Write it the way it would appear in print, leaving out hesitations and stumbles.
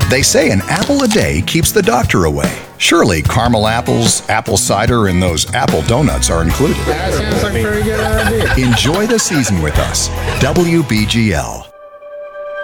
They say an apple a day keeps the doctor away. Surely caramel apples, apple cider, and those apple donuts are included. That sounds like a very good idea. Enjoy the season with us. WBGL.